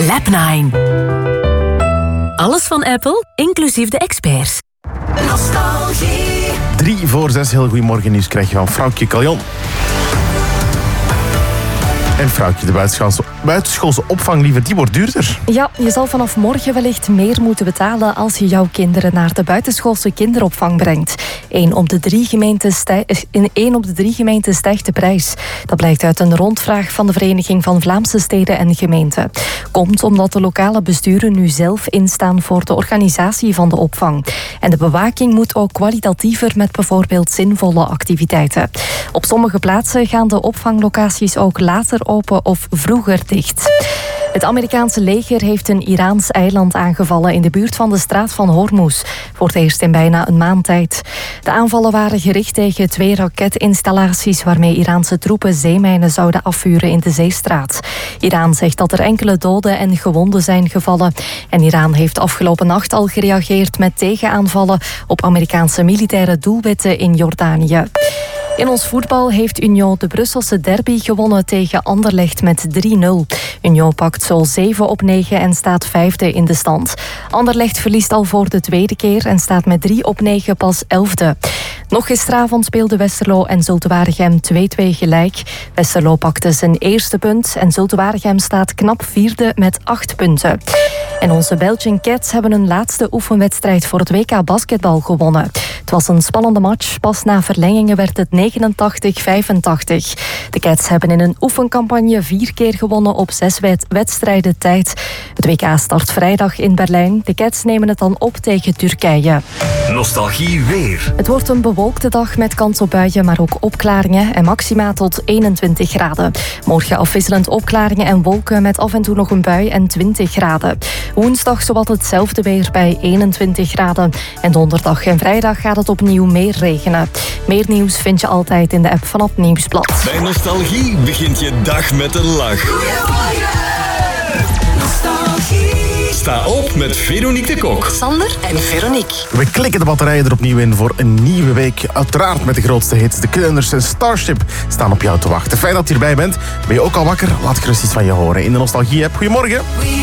Lab9. Alles van Apple, inclusief de experts. Nostalgie. 5:55, heel goedemorgen nieuws krijg je van Vrouwtje Caljon. En Vrouwtje, de buitenschoolse opvang, liever, die wordt duurder. Ja, je zal vanaf morgen wellicht meer moeten betalen als je jouw kinderen naar de buitenschoolse kinderopvang brengt. 1 op de 3 gemeenten stijgt de prijs. Dat blijkt uit een rondvraag van de Vereniging van Vlaamse Steden en Gemeenten. Komt omdat de lokale besturen nu zelf instaan voor de organisatie van de opvang. En de bewaking moet ook kwalitatiever met bijvoorbeeld zinvolle activiteiten. Op sommige plaatsen gaan de opvanglocaties ook later open of vroeger dicht. Het Amerikaanse leger heeft een Iraans eiland aangevallen in de buurt van de straat van Hormuz. Voor het eerst in bijna een maand tijd. De aanvallen waren gericht tegen 2 raketinstallaties waarmee Iraanse troepen zeemijnen zouden afvuren in de Zeestraat. Iran zegt dat er enkele doden en gewonden zijn gevallen. En Iran heeft afgelopen nacht al gereageerd met tegenaanvallen op Amerikaanse militaire doelwitten in Jordanië. In ons voetbal heeft Union de Brusselse derby gewonnen tegen Anderlecht met 3-0. Union pakt zo 7 op 9 en staat 5e in de stand. Anderlecht verliest al voor de 2e keer en staat met 3 op 9 pas 11e. Nog gisteravond speelden Westerlo en Zulte Waregem 2-2 gelijk. Westerlo pakte zijn eerste punt en Zulte Waregem staat knap 4e met 8 punten. En onze Belgian Cats hebben hun laatste oefenwedstrijd voor het WK basketbal gewonnen. Het was een spannende match. Pas na verlengingen werd het 89-85. De Cats hebben in een oefencampagne 4 keer gewonnen op 6 wedstrijden tijd. Het WK start vrijdag in Berlijn. De Cats nemen het dan op tegen Turkije. Nostalgie weer. Het wordt een bewolkte dag met kans op buien, maar ook opklaringen en maxima tot 21 graden. Morgen afwisselend opklaringen en wolken met af en toe nog een bui en 20 graden. Woensdag zowat hetzelfde weer bij 21 graden. En donderdag en vrijdag gaat het opnieuw meer regenen. Meer nieuws vind je altijd in de app van het Nieuwsblad. Bij Nostalgie begint je dag met een lach. Goedemorgen. Nostalgie. Sta op met Veronique de Kok. Sander en Veronique. We klikken de batterijen er opnieuw in voor een nieuwe week. Uiteraard met de grootste hits. De Kleuners en Starship staan op jou te wachten. Fijn dat je erbij bent. Ben je ook al wakker? Laat gerust iets van je horen in de Nostalgie-app. Goedemorgen.